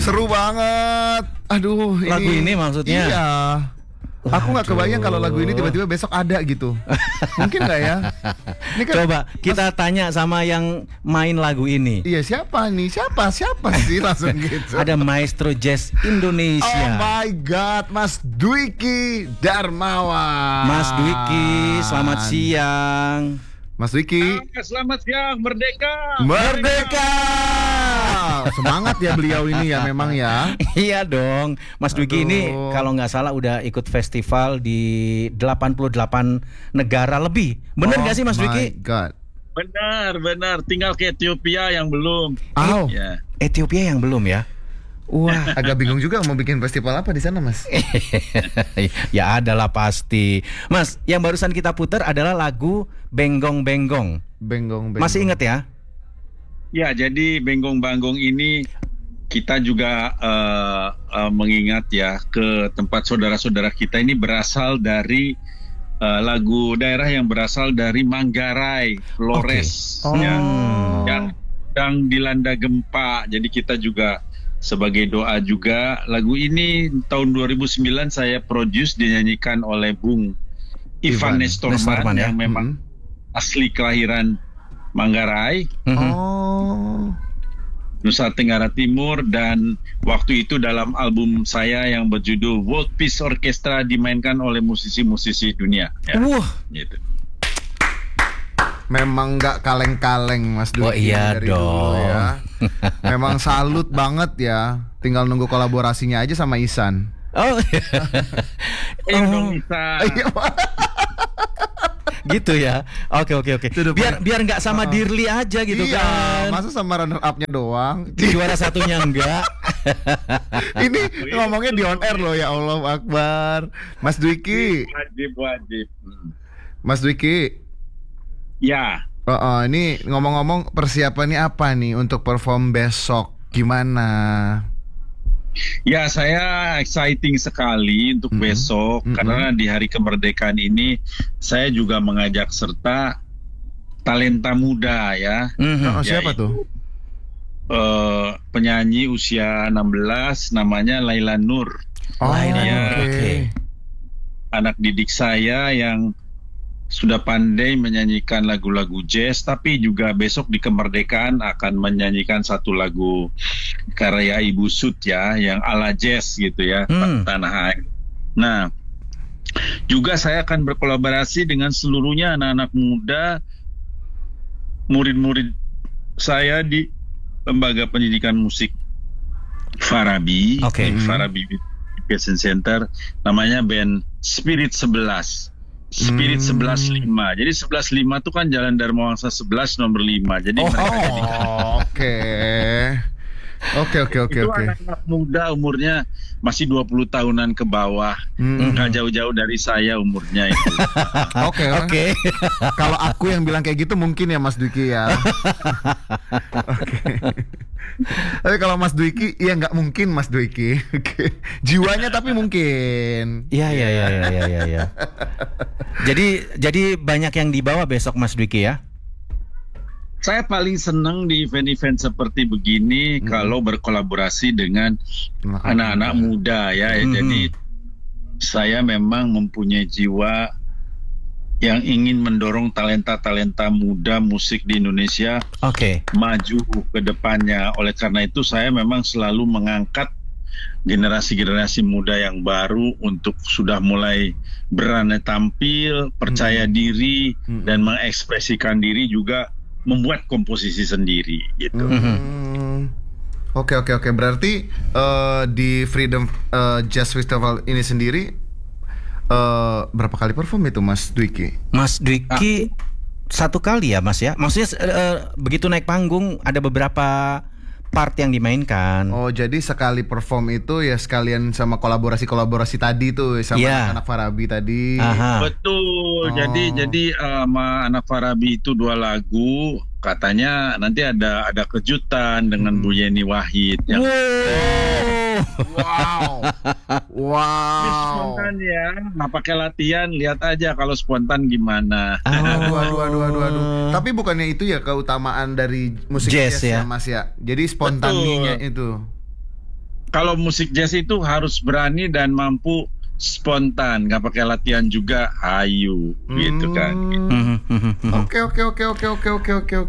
Seru banget. Aduh, Lagu ini maksudnya? Iya. Aku nggak kebayang kalau lagu ini tiba-tiba besok ada gitu. Mungkin nggak ya? Ini kan Coba kita tanya sama yang main lagu ini. Iya, siapa nih? Siapa sih langsung gitu. Ada Maestro Jazz Oh Indonesia. my God, Mas Dwiki Darmawan. Mas Dwiki, selamat siang. Mas Dwiki. Selamat siang, merdeka. Merdeka. Semangat ya beliau ini ya memang ya. Iya dong. Mas Dwiki ini Aduh. kalau nggak salah udah ikut festival di 88 negara lebih. Bener nggak sih Mas Oh Dwiki? my God. Benar. Tinggal ke Ethiopia yang belum. Oh, Ya. Ethiopia yang belum ya? Wah. agak bingung juga mau bikin festival apa di sana, Mas. Ya adalah pasti. Mas, yang barusan kita putar adalah lagu Benggong Benggong. Benggong. Masih ingat ya? Ya, jadi Benggong Banggong ini kita juga mengingat ya ke tempat saudara-saudara kita ini berasal dari lagu daerah yang berasal dari Manggarai, Flores, Oh. ya, yang sedang dilanda gempa. Jadi kita juga sebagai doa juga lagu ini tahun 2009 saya produce dinyanyikan oleh Bung Ivan Nestorman ya. yang memang asli kelahiran Manggarai, Oh. Nusa Tenggara Timur, dan waktu itu dalam album saya yang berjudul World Peace Orchestra dimainkan oleh musisi-musisi dunia. Ya, Wah. gitu. Memang nggak kaleng-kaleng Mas Dwiki Oh iya dari dulu dong. ya. Memang salut banget ya. Tinggal nunggu kolaborasinya aja sama Isan. Oh. Indonesia. Iya, Pak. Gitu ya. Oke. Biar nggak sama Dirli aja gitu Iya, kan. masa sama runner up-nya doang. Di juara satunya enggak. Ini ngomongnya di on air loh, ya Allah Akbar. Mas Dwiki. Wajib. Mas Dwiki. Ya, Ini ngomong-ngomong persiapannya apa nih untuk perform besok? Gimana? ya saya exciting sekali untuk besok karena di hari kemerdekaan ini saya juga mengajak serta talenta muda ya. Siapa Yaitu, tuh? penyanyi usia 16 namanya Laila Nur. Laila Nur, oke. Anak didik saya yang sudah pandai menyanyikan lagu-lagu jazz, tapi juga besok di kemerdekaan akan menyanyikan satu lagu karya Ibu Sut ya, yang ala jazz gitu ya, Tanah Air. Nah, juga saya akan berkolaborasi dengan seluruhnya anak-anak muda, murid-murid saya di Lembaga Pendidikan Musik Farabi, di Farabi Education Center, namanya band Spirit 11. Spirit 11.5. Jadi 11.5 itu kan Jalan Dharma Wangsa 11 nomor 5. Jadi mereka Oke. itu anak-anak muda umurnya masih 20 tahunan ke bawah. Nggak jauh-jauh dari saya umurnya itu. Oke. Kalau aku yang bilang kayak gitu mungkin ya Mas Dwiki ya. Oke. Tapi kalau Mas Dwiki ya nggak mungkin Mas Dwiki. Oke. Jiwanya tapi mungkin. Iya. Jadi banyak yang dibawa besok Mas Dwiki ya. Saya paling senang di event-event seperti begini kalau berkolaborasi dengan anak-anak muda ya. Jadi saya memang mempunyai jiwa yang ingin mendorong talenta-talenta muda musik di Indonesia maju ke depannya. Oleh karena itu saya memang selalu mengangkat generasi-generasi muda yang baru untuk sudah mulai berani tampil, percaya diri, dan mengekspresikan diri, juga membuat komposisi sendiri gitu. Oke. Berarti di Freedom Jazz Festival ini sendiri berapa kali perform itu Mas Dwiki? Mas Dwiki satu kali ya Mas ya. Maksudnya begitu naik panggung ada beberapa part yang dimainkan. Oh, jadi sekali perform itu ya sekalian sama kolaborasi tadi tuh sama anak Farabi tadi. Betul. Jadi sama anak Farabi itu 2 lagu. Katanya nanti ada kejutan dengan Bu Yeni Wahid yang Wow. spontan ya, nggak pakai latihan, lihat aja kalau spontan gimana. Aduh. Tapi bukannya itu ya keutamaan dari musik jazz ya Mas ya. Jadi spontaninya itu. kalau musik jazz itu harus berani dan mampu spontan, nggak pakai latihan juga, hayu gitu kan. Oke.